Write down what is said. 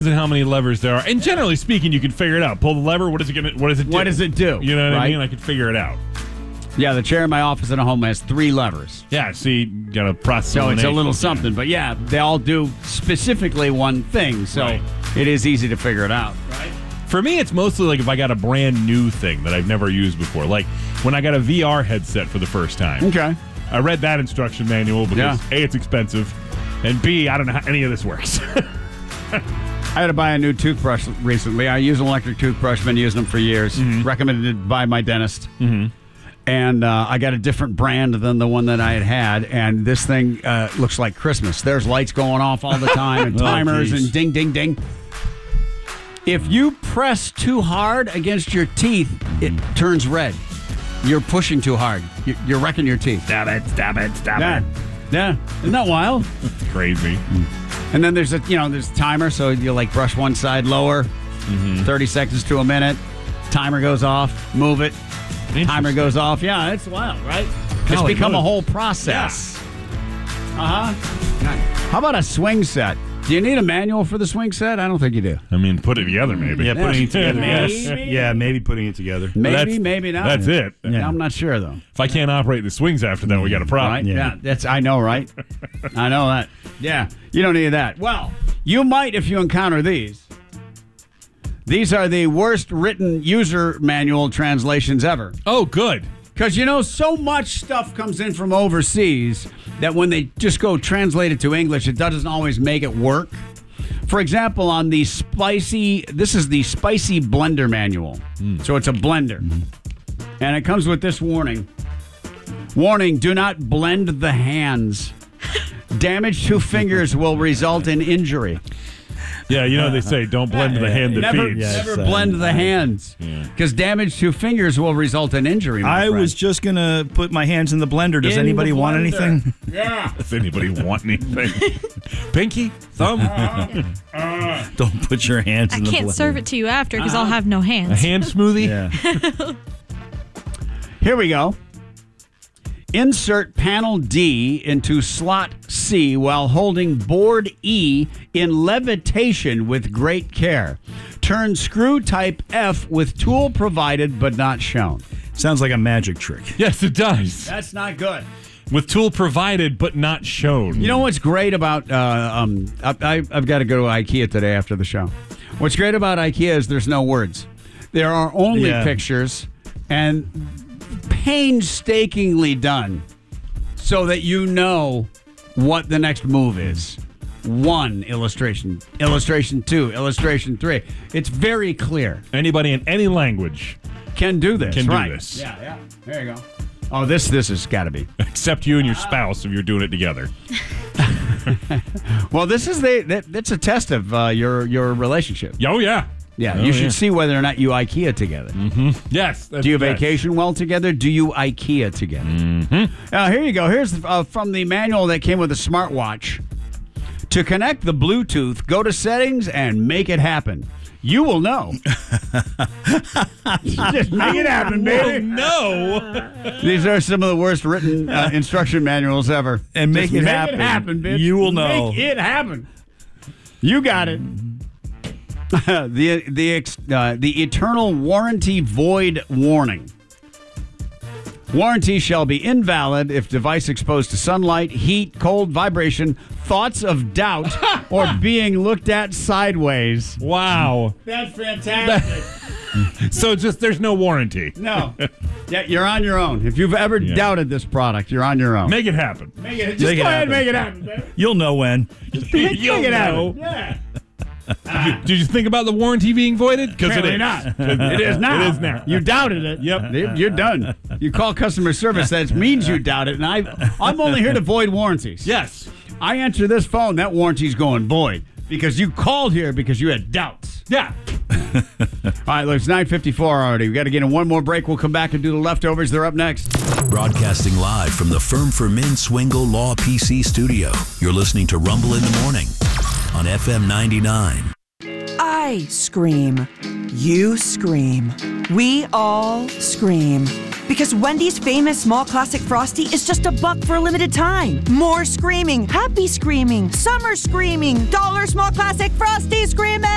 and how many levers there are. And generally speaking, you can figure it out. Pull the lever. What does it do? What does it do? You know what right? I mean? I could figure it out. Yeah, the chair in my office at home has 3 levers. Yeah, see, you got to process. So it's a little something. But yeah, they all do specifically one thing. So it is easy to figure it out. Right. For me, it's mostly like if I got a brand new thing that I've never used before. Like when I got a VR headset for the first time. Okay. I read that instruction manual because A, it's expensive, and B, I don't know how any of this works. I had to buy a new toothbrush recently. I use an electric toothbrush, been using them for years. Mm-hmm. Recommended by my dentist. Mm-hmm. And I got a different brand than the one that I had. And this thing looks like Christmas. There's lights going off all the time and timers and ding, ding, ding. If you press too hard against your teeth, it turns red. You're pushing too hard. You're wrecking your teeth. Stop it. Yeah. Isn't that wild? Crazy. And then there's there's a timer, so you like brush one side lower, 30 seconds to a minute. Timer goes off, move it. Timer goes off. Yeah, it's wild, right? It's become a whole process. Yeah. How about a swing set? Do you need a manual for the swing set? I don't think you do. I mean, put it together, maybe. Yeah, putting it together. Maybe. Yeah, maybe putting it together. Maybe not. That's it. Yeah. I'm not sure, though. If I can't operate the swings after that, we got a problem. Right? Yeah, I know, right? I know that. Yeah, you don't need that. Well, you might if you encounter these. These are the worst written user manual translations ever. Oh, good. Because, so much stuff comes in from overseas that when they just go translate it to English, it doesn't always make it work. For example, on the this is the spicy blender manual. So it's a blender. And it comes with this warning. Warning, do not blend the hands. Damage to fingers will result in injury. Yeah, they say don't blend the hand that feeds. Never blend the hands. Because damage to fingers will result in injury. I was just going to put my hands in the blender. Does anybody want anything? Yeah. Does anybody want anything? Pinky? Thumb? Don't put your hands in the blender. I can't serve it to you after because I'll have no hands. A hand smoothie? Yeah. Here we go. Insert panel D into slot C while holding board E in levitation with great care. Turn screw type F with tool provided but not shown. Sounds like a magic trick. Yes, it does. That's not good. With tool provided but not shown. You know what's great about I've got to go to IKEA today after the show. What's great about IKEA is there's no words. There are only pictures and painstakingly done so that you know what the next move is. 1 illustration, illustration 2, illustration 3. It's very clear. Anybody in any language can do this. Can right. do this. Yeah. There you go. Oh, this has got to be. Except you and your spouse if you're doing it together. Well, this is that's a test of your relationship. Oh, yeah. Yeah, you should see whether or not you IKEA together. Mm-hmm. Yes. Do you vacation well together? Do you IKEA together? Mm-hmm. Here you go. Here's from the manual that came with a smartwatch. To connect the Bluetooth, go to settings and make it happen. You will know. Just make it happen, baby. No. These are some of the worst written instruction manuals ever. And make it happen. Make it happen, bitch. You will know. Make it happen. You got it. The eternal warranty void warning. Warranty shall be invalid if device exposed to sunlight, heat, cold, vibration, thoughts of doubt, or being looked at sideways. Wow. That's fantastic. So there's no warranty. No. Yeah, you're on your own. If you've ever doubted this product, you're on your own. Make it happen. Just go ahead and make it happen, baby. You'll know when. Make it happen. Yeah. Did you think about the warranty being voided? Because Apparently not. It is now. It is now. You doubted it. Yep. You're done. You call customer service. That means you doubt it. And I'm only here to void warranties. Yes. I answer this phone. That warranty's going void because you called here because you had doubts. Yeah. All right, look, it's 9:54 already. We got to get in one more break. We'll come back and do the leftovers. They're up next. Broadcasting live from the Firm for Men Swingle Law PC studio. You're listening to Rumble in the Morning on FM 99. I scream. You scream. We all scream. Because Wendy's famous small classic Frosty is just $1 for a limited time. More screaming, happy screaming, summer screaming, dollar small classic Frosty screaming.